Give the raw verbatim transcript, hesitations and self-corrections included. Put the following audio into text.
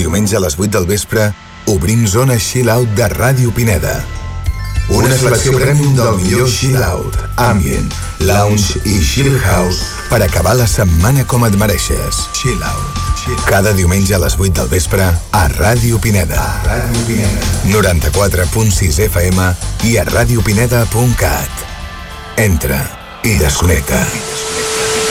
diumenge a les vuit del vespre obrim zona Chill Out de Ràdio Pineda. Una selecció premium del millor Chill Out, Ambient, Lounge i Chill House per acabar la setmana com et mereixes. Chill Out. Cada diumenge a les vuit del vespre a Ràdio Pineda. Ràdio Pineda. noranta-quatre punt sis F M i a radiopineda punt cat. Entra i desconnecta.